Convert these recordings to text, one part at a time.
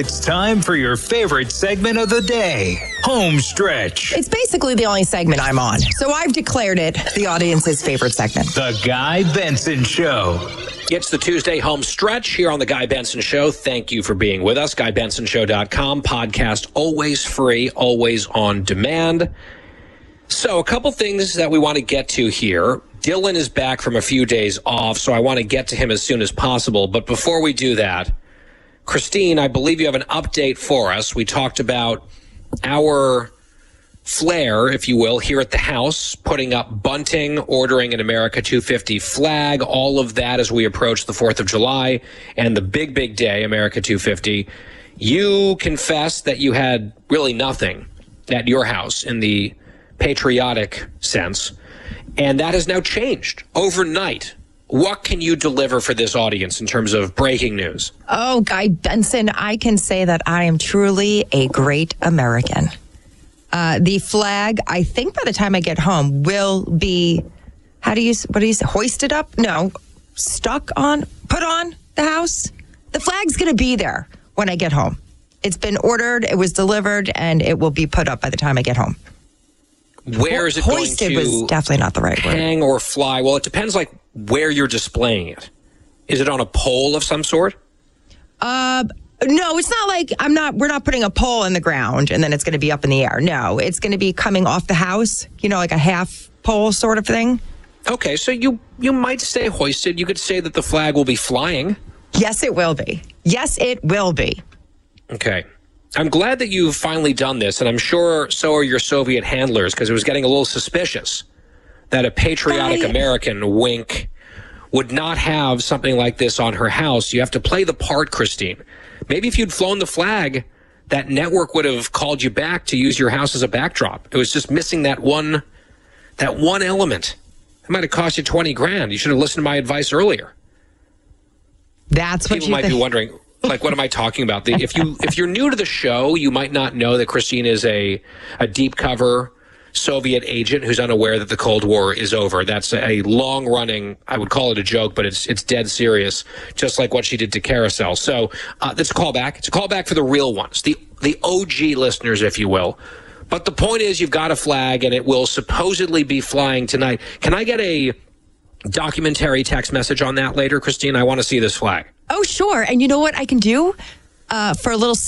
it's time for your favorite segment of the day, Home Stretch. It's basically the only segment I'm on, so I've declared it the audience's favorite segment. The Guy Benson Show. It's the Tuesday Home Stretch here on The Guy Benson Show. Thank you for being with us. GuyBensonShow.com. Podcast always free, always on demand. So a couple things that we want to get to here. Dylan is back from a few days off, so I want to get to him as soon as possible. But before we do that, Christine, I believe you have an update for us. We talked about our flair, if you will, here at the house, putting up bunting, ordering an America 250 flag, all of that as we approach the 4th of July and the big, big day, America 250. You confessed that you had really nothing at your house in the patriotic sense, and that has now changed overnight. What can you deliver for this audience in terms of breaking news? Oh, Guy Benson, I can say that I am truly a great American. The flag, I think by the time I get home, will be, what do you say, hoisted up? No, put on the house. The flag's going to be there when I get home. It's been ordered, it was delivered, and it will be put up by the time I get home. Where is it going to hoisted was definitely not the right word. Hang or fly? Well, it depends like where you're displaying it. Is it on a pole of some sort? No, it's not like we're not putting a pole in the ground and then it's going to be up in the air. No, it's going to be coming off the house, like a half pole sort of thing. Okay, so you might say hoisted. You could say that the flag will be flying. Yes, it will be. Yes, it will be. Okay. I'm glad that you've finally done this, and I'm sure so are your Soviet handlers, because it was getting a little suspicious that a patriotic American, wink, would not have something like this on her house. You have to play the part, Christine. Maybe if you'd flown the flag, that network would have called you back to use your house as a backdrop. It was just missing that one element. It might have cost you $20,000. You should have listened to my advice earlier. That's what people might be wondering. Like, what am I talking about? If you're new to the show, you might not know that Christine is a deep cover Soviet agent who's unaware that the Cold War is over. That's a long-running, I would call it a joke, but it's dead serious, just like what she did to Carousel. So that's a callback. It's a callback for the real ones, the OG listeners, if you will. But the point is, you've got a flag, and it will supposedly be flying tonight. Can I get a documentary text message on that later, Christine? I want to see this flag. Oh, sure. And you know what I can do for a little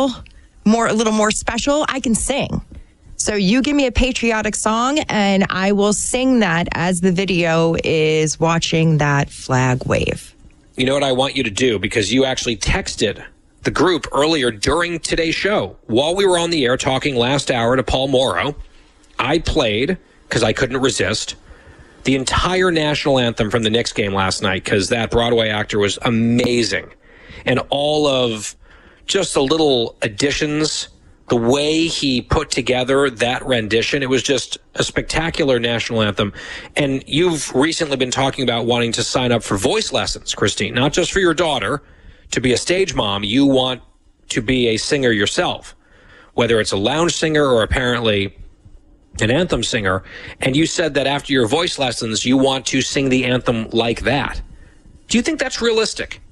more special? I can sing. So you give me a patriotic song and I will sing that as the video is watching that flag wave. You know what I want you to do? Because you actually texted the group earlier during today's show. While we were on the air talking last hour to Paul Morrow, I played, because I couldn't resist, the entire national anthem from the Knicks game last night, because that Broadway actor was amazing. And all of just the little additions, the way he put together that rendition, it was just a spectacular national anthem. And you've recently been talking about wanting to sign up for voice lessons, Christine, not just for your daughter to be a stage mom. You want to be a singer yourself, whether it's a lounge singer or apparently an anthem singer, and you said that after your voice lessons, you want to sing the anthem like that. Do you think that's realistic?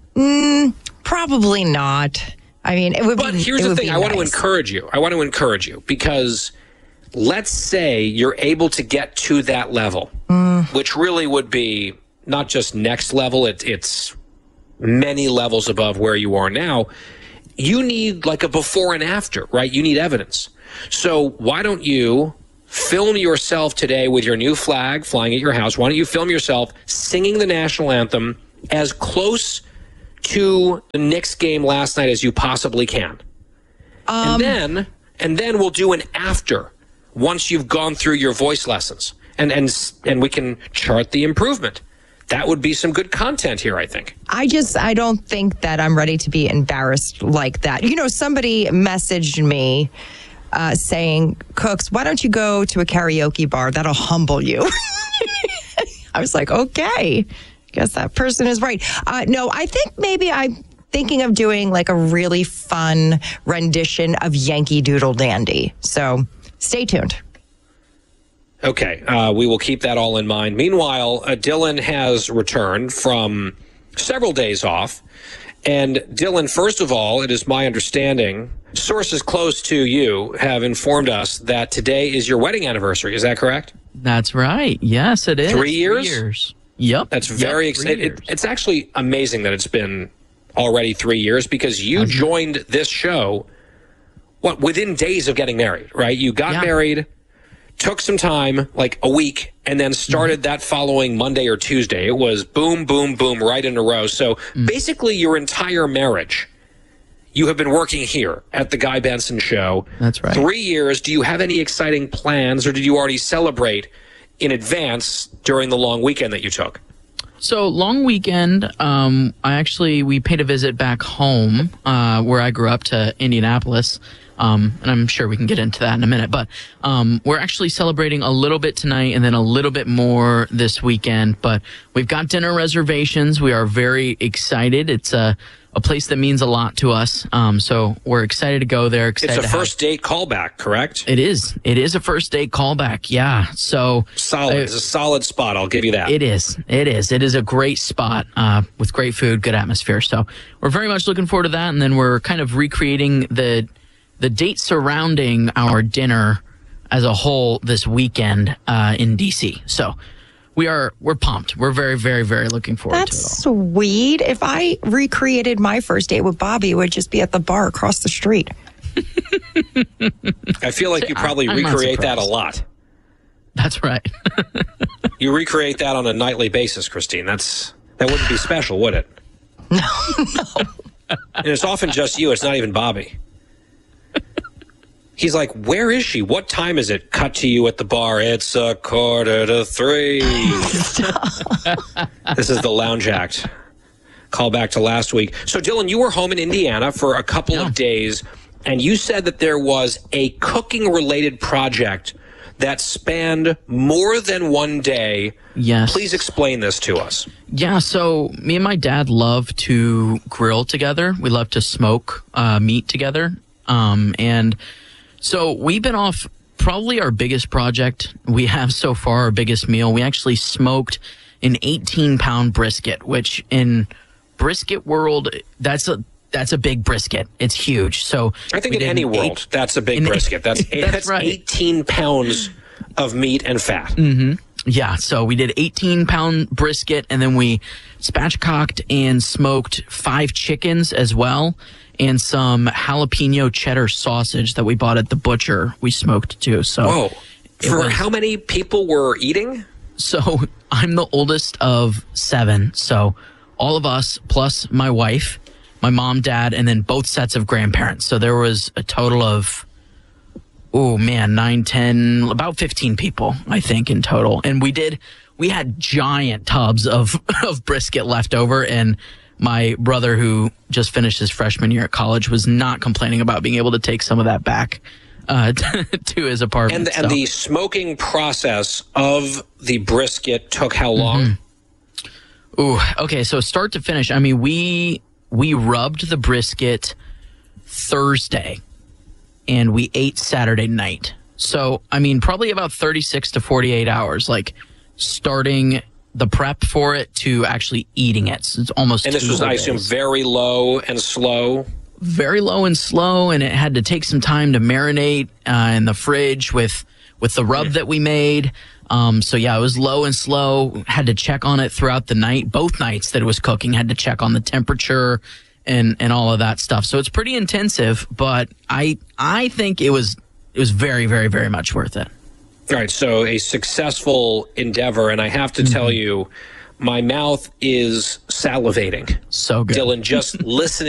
Probably not. I mean, it would be. But here's the thing. I want to encourage you because let's say you're able to get to that level, which really would be not just next level. It's many levels above where you are now. You need like a before and after, right? You need evidence. So why don't you film yourself today with your new flag flying at your house? Why don't you film yourself singing the national anthem as close to the Knicks game last night as you possibly can? And then we'll do an after once you've gone through your voice lessons, and we can chart the improvement. That would be some good content here, I think. I don't think that I'm ready to be embarrassed like that. Somebody messaged me saying, Cooks, why don't you go to a karaoke bar? That'll humble you. I was like, okay, guess that person is right. No, I think maybe I'm thinking of doing like a really fun rendition of Yankee Doodle Dandy. So stay tuned. Okay, we will keep that all in mind. Meanwhile, Dylan has returned from several days off, And Dylan, first of all, it is my understanding, sources close to you have informed us that today is your wedding anniversary. Is that correct? That's right. Yes, it is. 3 years? 3 years. Yep. That's very exciting. It's actually amazing that it's been already 3 years, because you joined this show, within days of getting married, right? You got married, took some time, like a week, and then started that following Monday or Tuesday. It was boom, boom, boom, right in a row. So basically your entire marriage, you have been working here at the Guy Benson Show. That's right. 3 years. Do you have any exciting plans, or did you already celebrate in advance during the long weekend that you took? So long weekend, we paid a visit back home, where I grew up, to Indianapolis. And I'm sure we can get into that in a minute, but we're actually celebrating a little bit tonight and then a little bit more this weekend. But we've got dinner reservations. We are very excited. It's a place that means a lot to us. So we're excited to go there. It's a first date callback, correct? It is. It is a first date callback. Yeah. So solid. It's a solid spot. I'll give you that. It is. It is. It is a great spot with great food, good atmosphere. So we're very much looking forward to that. And then we're kind of recreating the date surrounding our dinner as a whole this weekend in DC. So we're pumped. We're very, very, very looking forward to it all. That's sweet. If I recreated my first date with Bobby, it would just be at the bar across the street. I feel like you probably recreate that a lot. That's right. You recreate that on a nightly basis, Christine. That wouldn't be special, would it? No. And it's often just you. It's not even Bobby. He's like, where is she? What time is it? Cut to you at the bar. It's 2:45. This is the Lounge Act. Call back to last week. So, Dylan, you were home in Indiana for a couple of days, and you said that there was a cooking-related project that spanned more than one day. Yes. Please explain this to us. Yeah, so me and my dad love to grill together. We love to smoke meat together. And so we've been off probably our biggest project we have so far, our biggest meal. We actually smoked an 18-pound brisket, which in brisket world, that's a big brisket. It's huge. So I think in any world, that's a big brisket. That's right. 18 pounds of meat and fat. Mm-hmm. Yeah, so we did 18-pound brisket, and then we spatchcocked and smoked 5 chickens as well, and some jalapeno cheddar sausage that we bought at the butcher we smoked too. So whoa. For how many people were eating? So I'm the oldest of 7. So all of us plus my wife, my mom, dad, and then both sets of grandparents. So there was a total of, 9, 10, about 15 people, I think, in total. And we had giant tubs of brisket left over, and my brother, who just finished his freshman year at college, was not complaining about being able to take some of that back to his apartment. And the smoking process of the brisket took how long? Mm-hmm. Okay, so start to finish. I mean, we rubbed the brisket Thursday, and we ate Saturday night. So, I mean, probably about 36 to 48 hours, like starting the prep for it to actually eating it. So it's almost 2 And this was, I assume, very low and slow? Very low and slow, and it had to take some time to marinate in the fridge with the rub that we made. So, yeah, it was low and slow. Had to check on it throughout the night. Both nights that it was cooking, had to check on the temperature and all of that stuff. So it's pretty intensive, but I think it was very, very, very much worth it. All right, so a successful endeavor, and I have to tell you, my mouth is salivating. So good. Dylan, just listening